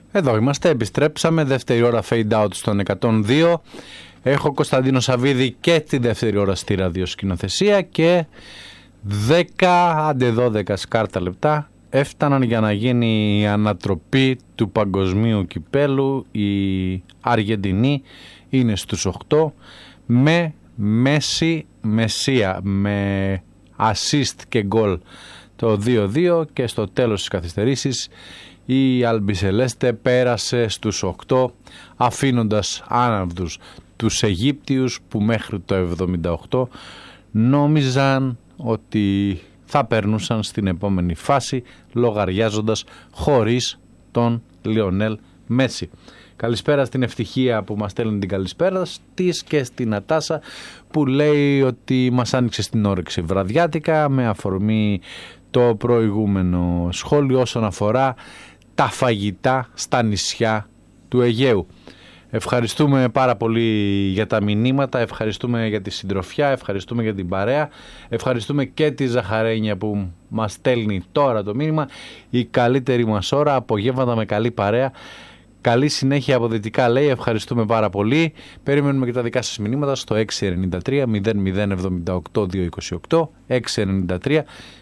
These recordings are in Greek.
Εδώ είμαστε, επιστρέψαμε, δεύτερη ώρα fade out στον 102. Έχω Κωνσταντίνο Σαββίδη και τη δεύτερη ώρα στη ραδιοσκηνοθεσία και 12 σκάρτα λεπτά έφταναν για να γίνει η ανατροπή του παγκοσμίου κυπέλου. Η Αργεντινή είναι στους 8 με Μεσία με assist και γκολ το 2-2 και στο τέλος της καθυστερήσης η Αλμπισελέστε πέρασε στους 8 αφήνοντας άναυδους τους Αιγύπτιους που μέχρι το 78 νόμιζαν ότι θα περνούσαν στην επόμενη φάση λογαριάζοντας χωρίς τον Λιονέλ Μέση. Καλησπέρα στην Ευτυχία που μας στέλνει την καλησπέρα της και στην Νατάσα που λέει ότι μας άνοιξε στην όρεξη βραδιάτικα με αφορμή το προηγούμενο σχόλιο όσον αφορά τα φαγητά στα νησιά του Αιγαίου. Ευχαριστούμε πάρα πολύ για τα μηνύματα, ευχαριστούμε για τη συντροφιά, ευχαριστούμε για την παρέα, ευχαριστούμε και τη Ζαχαρένια που μας στέλνει τώρα το μήνυμα. Η καλύτερη μας ώρα, απογεύματα με καλή παρέα. Καλή συνέχεια από Δυτικά λέει, ευχαριστούμε πάρα πολύ. Περιμένουμε και τα δικά σας μηνύματα στο 693 0078 228 693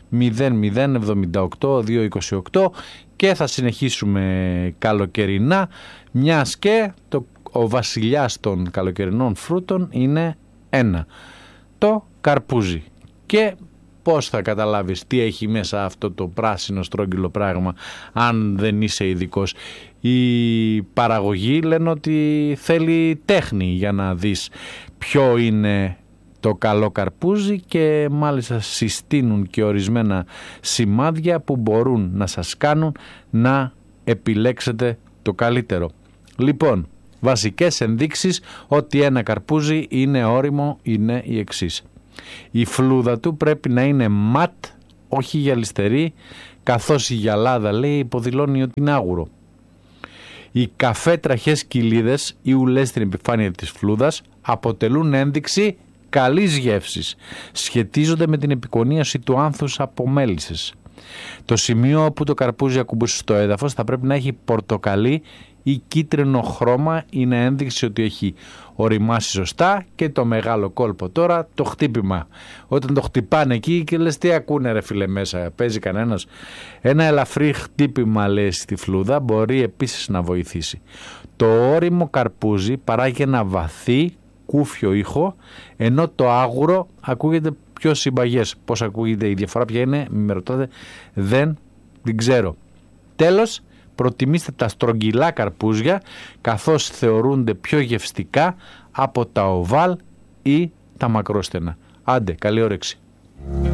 0078 228 και θα συνεχίσουμε καλοκαιρινά, μιας και ο βασιλιάς των καλοκαιρινών φρούτων είναι ένα, το καρπούζι. Και πώς θα καταλάβεις τι έχει μέσα αυτό το πράσινο στρόγγυλο πράγμα αν δεν είσαι ειδικός? Οι παραγωγοί λένε ότι θέλει τέχνη για να δεις ποιο είναι το καλό καρπούζι και μάλιστα συστήνουν και ορισμένα σημάδια που μπορούν να σας κάνουν να επιλέξετε το καλύτερο. Λοιπόν, βασικές ενδείξεις ότι ένα καρπούζι είναι όριμο είναι οι εξής. Η φλούδα του πρέπει να είναι ματ, όχι γυαλιστερή, καθώς η γυαλάδα λέει υποδηλώνει ότι είναι άγουρο. Οι καφέ τραχές κοιλίδες ή ουλές στην επιφάνεια της φλούδας αποτελούν ένδειξη καλής γεύσης. Σχετίζονται με την επικονίαση του άνθους από μέλισσες. Το σημείο όπου το καρπούζι ακουμπούσε στο έδαφος θα πρέπει να έχει πορτοκαλί ή κίτρινο χρώμα, είναι ένδειξη ότι έχει οριμάσει σωστά. Και το μεγάλο κόλπο τώρα, το χτύπημα. Όταν το χτυπάνε εκεί και λες τι ακούνε ρε φίλε μέσα, παίζει κανένας? Ένα ελαφρύ χτύπημα λέει στη φλούδα μπορεί επίσης να βοηθήσει. Το όριμο καρπούζι παράγει ένα βαθύ κούφιο ήχο, ενώ το άγουρο ακούγεται πιο συμπαγές. Πώς ακούγεται η διαφορά ποια είναι, μην με ρωτάτε, δεν την ξέρω. Τέλος, προτιμήστε τα στρογγυλά καρπούζια καθώς θεωρούνται πιο γευστικά από τα οβάλ ή τα μακρόστενα. Άντε, καλή όρεξη.